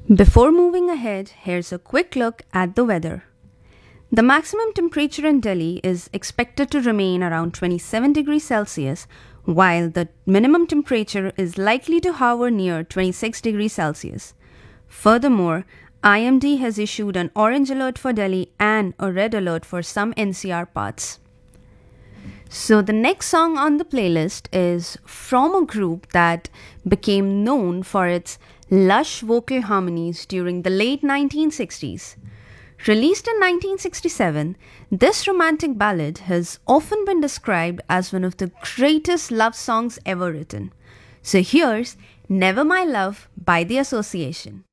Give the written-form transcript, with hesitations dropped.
Before moving ahead, here's a quick look at the weather. The maximum temperature in Delhi is expected to remain around 27 degrees Celsius, while the minimum temperature is likely to hover near 26 degrees Celsius. Furthermore, IMD has issued an orange alert for Delhi and a red alert for some NCR parts. So, the next song on the playlist is from a group that became known for its lush vocal harmonies during the late 1960s. Released in 1967, this romantic ballad has often been described as one of the greatest love songs ever written. So, here's Never My Love by The Association.